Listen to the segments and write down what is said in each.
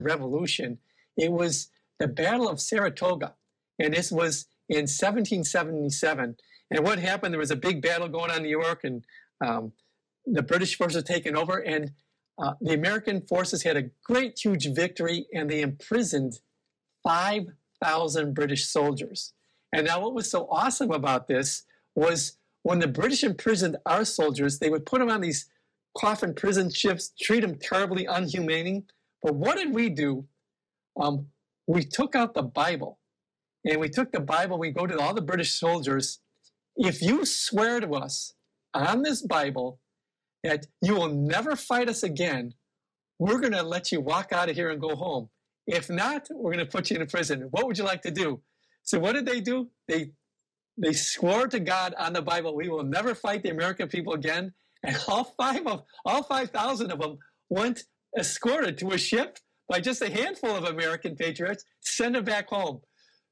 Revolution. It was the Battle of Saratoga, and this was in 1777. And what happened, there was a big battle going on in New York, and the British forces were taken over, and the American forces had a great, huge victory, and they imprisoned 5,000 British soldiers. And now what was so awesome about this was when the British imprisoned our soldiers, they would put them on these coffin prison ships, treat them terribly unhumane. But what did we do? We took out the Bible. And we took the Bible, we go to all the British soldiers. If you swear to us on this Bible that you will never fight us again, we're going to let you walk out of here and go home. If not, we're going to put you in prison. What would you like to do? So what did they do? They swore to God on the Bible, we will never fight the American people again. And all 5,000 of them went escorted to a ship by just a handful of American patriots, send them back home.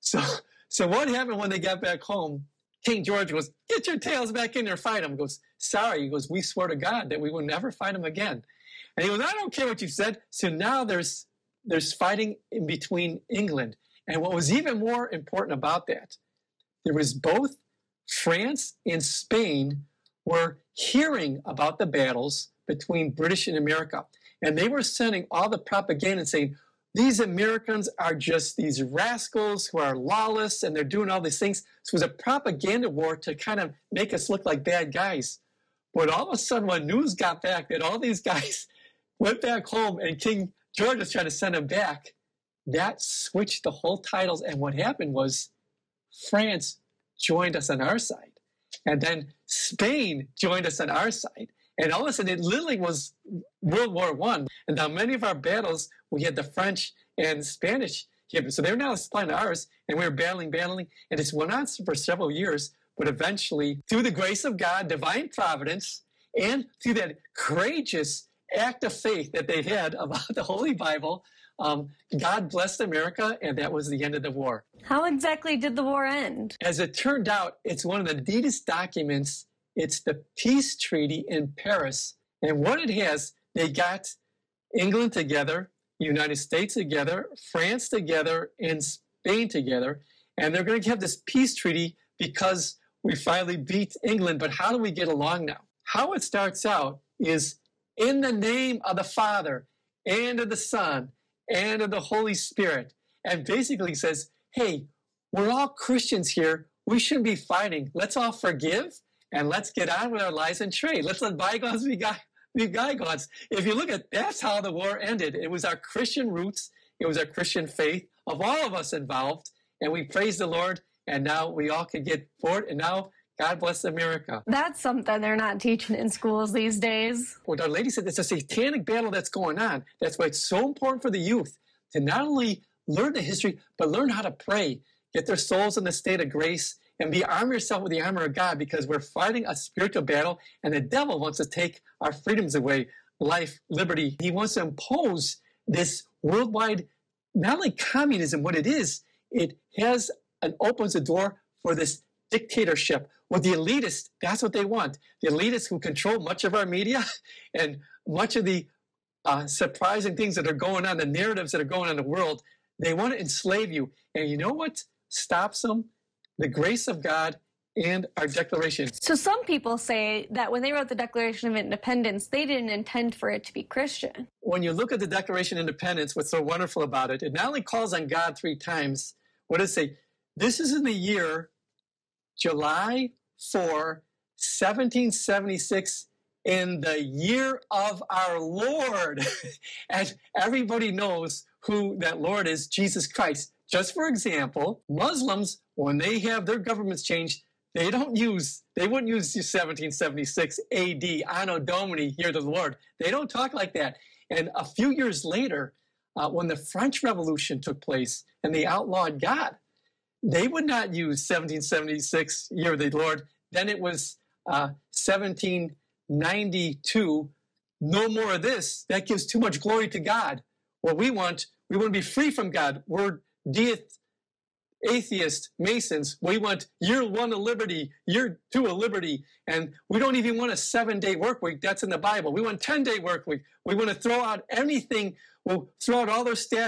So what happened when they got back home? King George goes, get your tails back in there, fight them. He goes, sorry. He goes, we swear to God that we will never fight them again. And he goes, I don't care what you said. So now there's fighting in between England. And what was even more important about that, there was both France and Spain were hearing about the battles between British and America. And they were sending all the propaganda and saying, these Americans are just these rascals who are lawless and they're doing all these things. So it was a propaganda war to kind of make us look like bad guys. But all of a sudden, when news got back that all these guys went back home and King George was trying to send them back, that switched the whole titles. And what happened was France joined us on our side. And then Spain joined us on our side. And all of a sudden, it literally was World War I. And now many of our battles, we had the French and Spanish. So they were now supplying ours, and we were battling. And it went on for several years. But eventually, through the grace of God, divine providence, and through that courageous act of faith that they had about the Holy Bible, God blessed America, and that was the end of the war. How exactly did the war end? As it turned out, it's one of the neatest documents. It's the peace treaty in Paris. And what it has, they got England together, United States together, France together, and Spain together. And they're going to have this peace treaty because we finally beat England. But how do we get along now? How it starts out is in the name of the Father and of the Son and of the Holy Spirit. And basically says, hey, we're all Christians here. We shouldn't be fighting. Let's all forgive. And let's get on with our lives and trade. Let's let bygones be bygones. If you look at, that's how the war ended. It was our Christian roots. It was our Christian faith of all of us involved. And we praise the Lord. And now we all could get forward. And now God bless America. That's something they're not teaching in schools these days. What Our Lady said, it's a satanic battle that's going on. That's why it's so important for the youth to not only learn the history, but learn how to pray, get their souls in the state of grace, and arm yourself with the armor of God, because we're fighting a spiritual battle, and the devil wants to take our freedoms away, life, liberty. He wants to impose this worldwide, not only communism, what it is, it has and opens the door for this dictatorship. With the elitists, that's what they want. The elitists who control much of our media and much of the surprising things that are going on, the narratives that are going on in the world, they want to enslave you. And you know what stops them? The grace of God and our Declaration. So some people say that when they wrote the Declaration of Independence, they didn't intend for it to be Christian. When you look at the Declaration of Independence, what's so wonderful about it, it not only calls on God 3 times, what does it say? This is in the year July 4, 1776, in the year of our Lord. And everybody knows who that Lord is, Jesus Christ. Just for example, Muslims, when they have their governments changed, they wouldn't use 1776 AD, Anno Domini, year of the Lord. They don't talk like that. And a few years later, when the French Revolution took place and they outlawed God, they would not use 1776, year of the Lord. Then it was 1792. No more of this. That gives too much glory to God. What we want to be free from God. We're atheists, Masons, we want year 1 of liberty, year 2 of liberty, and we don't even want a 7-day work week. That's in the Bible. We want 10-day work week. We want to throw out anything. We'll throw out all those statutes.